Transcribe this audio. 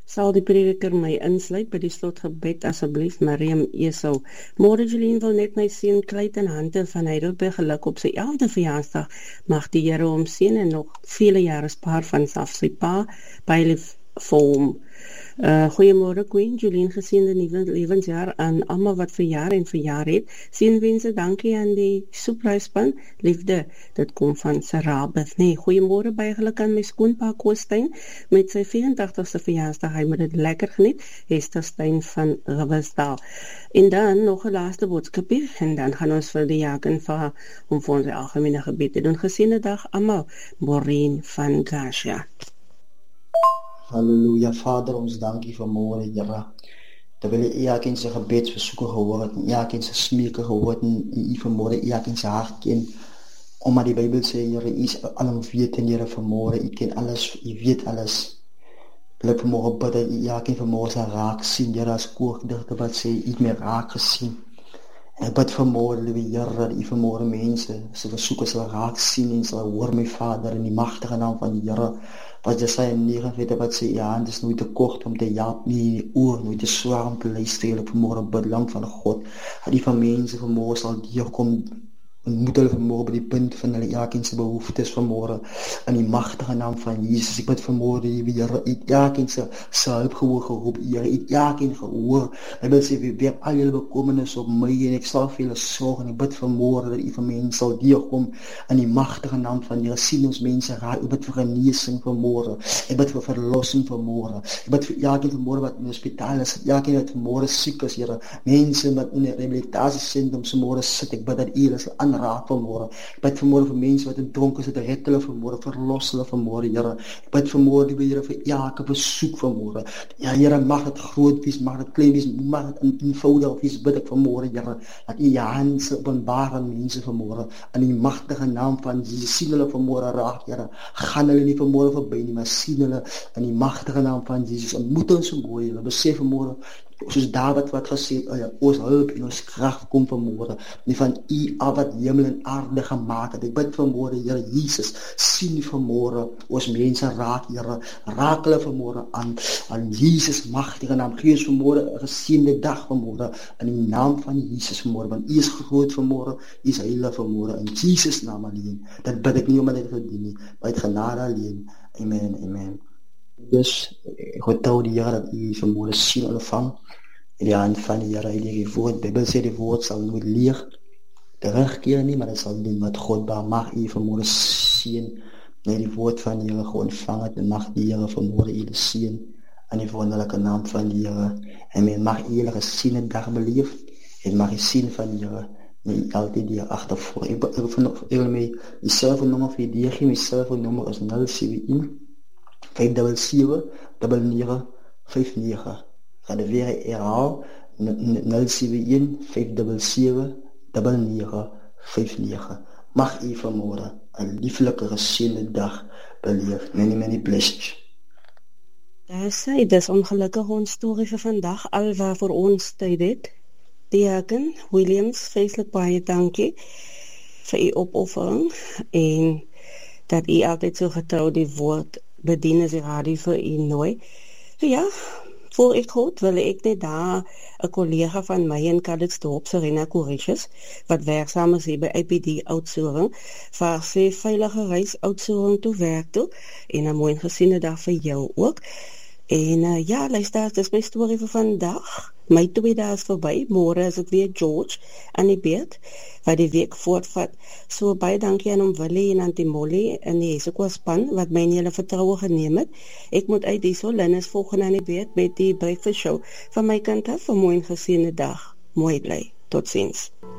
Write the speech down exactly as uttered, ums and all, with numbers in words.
Sal die prediker my insluit by die slotgebed asseblief, Mariam Esau. Môre Jolien wil net my seun Clayton Hunter van Heidelberg geluk op sy elfde verjaarsdag. Mag die Here hom seën en nog vele jare spaar van af sy pa, baie lief vir hom. Uh, goeiemôre Queen, Jolien, geseënde nuwe lewensjaar aan almal wat verjaar en verjaar het. Seënwense, dankie aan die soepryspan, liefde, dit kom van Sarabeth. Nee, goeiemôre, baie geluk aan my skoonpa Koostyn met sy vyf-en-tagtigste verjaarsdag. Hy moet dit lekker geniet. Hester Stein van Riversdal. En dan nog 'n laaste boodskapie en dan gaan ons vir die jaken vra om vir ons die algemene gebed te doen. Geseënde dag almal. Maureen van Gracia. Halleluja, Vader, ons dankie vir môre, Here. Terwyl U elkeen se gebedsversoeke gehoor het, en elkeen se smeke gehoor het, en U vanmôre elkeen se hart ken, omdat die Bybel sê, Here, U is alomwetend, Here, vanmôre, U ken alles, U weet alles. Wil ek vanmôre bid dat U elkeen vanmôre sal raak sien, Here, as koordigter wat sê, U het my raak gesien. En ek bid vanmôre, liewe Here, dat U vanmôre mense se versoeke sal raak sien en sal hoor, my Vader, in die magtige naam van die Here. Wat Jesaja negenveertig wat sê, ja, hand is nooit te kort om te help nie, die oor nooit te swaar om te luister, ek vanmôre bid lang van God, dat die van mense vanmôre sal deurkom, en moet hulle vanmôre by die punt van hulle elkeen se behoeftes vanmôre, in die magtige naam van Jesus. Ek bid vanmôre, die Here, U elkeen se hulp gehoor geroep, Here, U elkeen gehoor, Hy wil sê, werp al julle bekommernis op my, en ek sal vir julle sorg, en ek bid vanmôre, dat U van mense sal deurkom, in die magtige naam van Here, sien ons mense raak, ek bid vir genesing vanmôre, ek bid vir verlossing vanmôre, ek bid vir elkeen vanmôre wat in die hospitaal is, elkeen wat vanmôre siek is, Here, mense wat in die rehabilitasiesentrum vanmôre sit, ek bid dat U hulle sal aanraak vanmôre, ek bid vanmôre vir mense wat in dronk is, dat red hulle vanmôre, verlos hulle vanmôre, Here, ek bid vanmôre, liewe Here, vir elke besoek vanmôre, ja, Here, mag het groot wees, mag het klein wees, mag het eenvoudig wees, bid ek vanmôre, Here, dat U U hand sal openbaar aan mense vanmôre, in die magtige naam van Jesus, sien hulle vanmôre raak, Here, gaan hulle nie vanmôre verby nie, maar sien hulle in die magtige naam van Jesus, ontmoet ons vanmôre, Here, besef vanmôre, soos Dawid wat gesê het, oh ja, ons hulp en ons krag kom vanmôre, nie van U af wat hemel en aarde gemaak het. Ek bid vanmôre, Here Jesus, sien vanmôre ons mense raak, Here, raak hulle vanmôre aan, aan Jesus magtige naam. Gee ons vanmôre 'n geseënde dag vanmôre, in die naam van Jesus vanmôre, want U is groot vanmôre, U is heilig vanmôre, in Jesus naam alleen. Dat bid ek nie omdat ek verdien nie, maar uit genade alleen. Amen, amen. Dus, ek vertel die Here dat U vanmôre sien ontvang, in die hand van die Here, die woord, Bybel sê die woord sal nooit leeg terugkeer nie, maar dit sal doen wat God baar. Mag U vanmôre sien, net die woord van die Here ontvang het, en mag die Here vanmôre U sien, in die wonderlike naam van die Here. En mag U 'n gesiene dag beleef, en mag U sien van die Here, nie altyd die agtervoor. Ek wil my die selfoonnommer vir die gee, my selfoonnommer is nul sewe een vyf sewe sewe nul nege vyf nege. Ga dit weer herhaal, nul sewe een vyf sewe sewe nul nege vyf nege. Mag U vanmôre 'n lieflike geseënde dag beleef. Many, many blessings. Daar sê, dis ongelukkig ons storie vir vandag, al waar vir ons tyd het. Diaken Williams, vreeslik baie dankie vir U opoffering, en dat U altyd so getrou die woord bedien as die radio vir U nooi. Ja, voor ek goed wil ek net daar 'n kollega van my in Calitzdorp, Serena Corricius, wat werksaam is hier by I P D Oudtshoorn, vir sy veilige reis Oudtshoorn toe werk toe, en 'n mooi gesiene dag vir jou ook. En uh, ja, luister, dis my storie vir vandag. My twee dae is verby, môre is dit weer George aan die beurt, wat die week voortvat. So baie dankie aan hom Willie en aan die Molly en die Heseko span, wat my in julle vertroue geneem het. Ek moet uit die Lynn is volgende aan die beurt met die breakfast show. Van my kant af, 'n mooi gesiene dag. Mooi bly. Totsiens.